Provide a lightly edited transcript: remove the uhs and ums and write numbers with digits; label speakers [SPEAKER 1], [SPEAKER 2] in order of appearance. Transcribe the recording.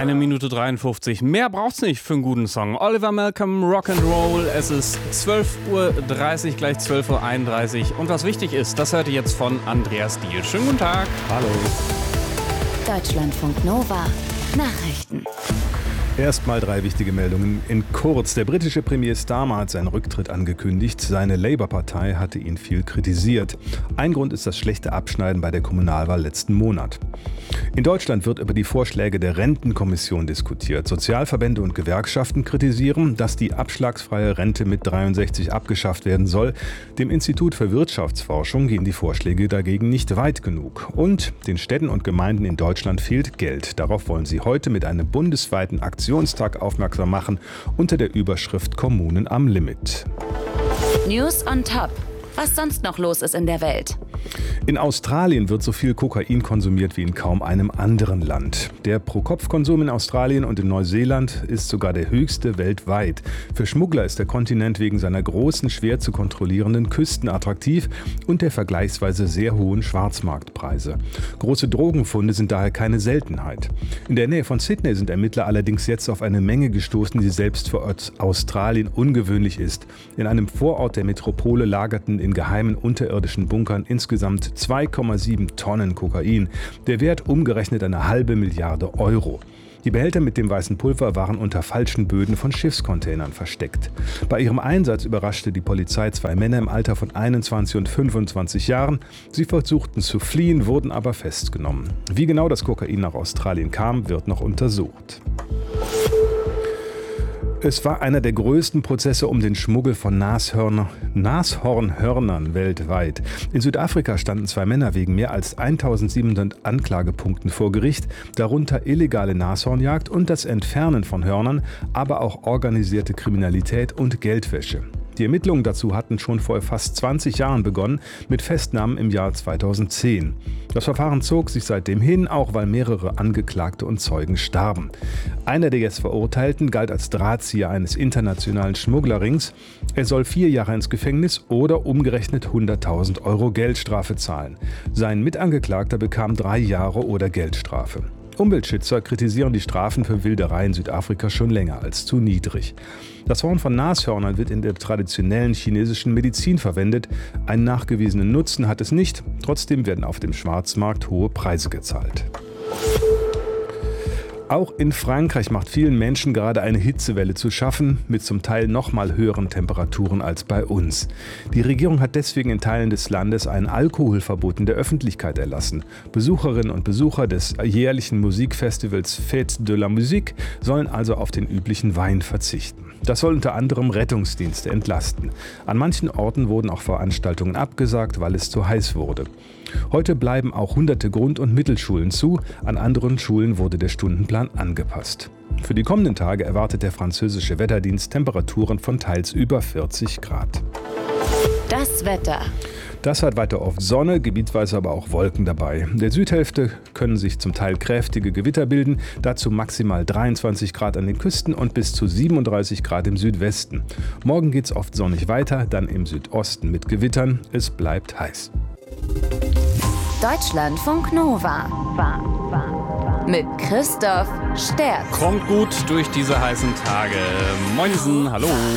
[SPEAKER 1] 1:53. Mehr braucht's nicht für einen guten Song. Oliver Malcolm, Rock'n'Roll. Es ist 12:30 Uhr, gleich 12:31 Uhr. Und was wichtig ist, das hört ihr jetzt von Andreas Diehl. Schönen guten Tag.
[SPEAKER 2] Hallo.
[SPEAKER 3] Deutschlandfunk Nova. Nachrichten.
[SPEAKER 2] Erstmal 3 wichtige Meldungen in kurz. Der britische Premier Starmer hat seinen Rücktritt angekündigt. Seine Labour-Partei hatte ihn viel kritisiert. Ein Grund ist das schlechte Abschneiden bei der Kommunalwahl letzten Monat. In Deutschland wird über die Vorschläge der Rentenkommission diskutiert. Sozialverbände und Gewerkschaften kritisieren, dass die abschlagsfreie Rente mit 63 abgeschafft werden soll. Dem Institut für Wirtschaftsforschung gehen die Vorschläge dagegen nicht weit genug. Und den Städten und Gemeinden in Deutschland fehlt Geld. Darauf wollen sie heute mit einem bundesweiten Aktionstag aufmerksam machen unter der Überschrift Kommunen am Limit.
[SPEAKER 3] News on Top. Was sonst noch los ist in der Welt.
[SPEAKER 2] In Australien wird so viel Kokain konsumiert wie in kaum einem anderen Land. Der Pro-Kopf-Konsum in Australien und in Neuseeland ist sogar der höchste weltweit. Für Schmuggler ist der Kontinent wegen seiner großen, schwer zu kontrollierenden Küsten attraktiv und der vergleichsweise sehr hohen Schwarzmarktpreise. Große Drogenfunde sind daher keine Seltenheit. In der Nähe von Sydney sind Ermittler allerdings jetzt auf eine Menge gestoßen, die selbst für Australien ungewöhnlich ist. In einem Vorort der Metropole lagerten in geheimen unterirdischen Bunkern insgesamt 2,7 Tonnen Kokain. Der Wert umgerechnet eine halbe Milliarde Euro. Die Behälter mit dem weißen Pulver waren unter falschen Böden von Schiffscontainern versteckt. Bei ihrem Einsatz überraschte die Polizei 2 Männer im Alter von 21 und 25 Jahren. Sie versuchten zu fliehen, wurden aber festgenommen. Wie genau das Kokain nach Australien kam, wird noch untersucht. Es war einer der größten Prozesse um den Schmuggel von Nashornhörnern weltweit. In Südafrika standen 2 Männer wegen mehr als 1700 Anklagepunkten vor Gericht, darunter illegale Nashornjagd und das Entfernen von Hörnern, aber auch organisierte Kriminalität und Geldwäsche. Die Ermittlungen dazu hatten schon vor fast 20 Jahren begonnen, mit Festnahmen im Jahr 2010. Das Verfahren zog sich seitdem hin, auch weil mehrere Angeklagte und Zeugen starben. Einer der jetzt Verurteilten galt als Drahtzieher eines internationalen Schmugglerrings. Er soll 4 Jahre ins Gefängnis oder umgerechnet 100.000 Euro Geldstrafe zahlen. Sein Mitangeklagter bekam 3 Jahre oder Geldstrafe. Umweltschützer kritisieren die Strafen für Wilderei in Südafrika schon länger als zu niedrig. Das Horn von Nashörnern wird in der traditionellen chinesischen Medizin verwendet. Einen nachgewiesenen Nutzen hat es nicht. Trotzdem werden auf dem Schwarzmarkt hohe Preise gezahlt. Auch in Frankreich macht vielen Menschen gerade eine Hitzewelle zu schaffen, mit zum Teil noch mal höheren Temperaturen als bei uns. Die Regierung hat deswegen in Teilen des Landes ein Alkoholverbot in der Öffentlichkeit erlassen. Besucherinnen und Besucher des jährlichen Musikfestivals Fête de la Musique sollen also auf den üblichen Wein verzichten. Das soll unter anderem Rettungsdienste entlasten. An manchen Orten wurden auch Veranstaltungen abgesagt, weil es zu heiß wurde. Heute bleiben auch hunderte Grund- und Mittelschulen zu. An anderen Schulen wurde der Stundenplan angepasst. Für die kommenden Tage erwartet der französische Wetterdienst Temperaturen von teils über 40 Grad.
[SPEAKER 3] Das Wetter.
[SPEAKER 2] Das hat weiter oft Sonne, gebietsweise aber auch Wolken dabei. In der Südhälfte können sich zum Teil kräftige Gewitter bilden, dazu maximal 23 Grad an den Küsten und bis zu 37 Grad im Südwesten. Morgen geht's oft sonnig weiter, dann im Südosten mit Gewittern. Es bleibt heiß.
[SPEAKER 3] Deutschlandfunk Nova. Mit Christoph Sterz.
[SPEAKER 1] Kommt gut durch diese heißen Tage. Moinsen, hallo.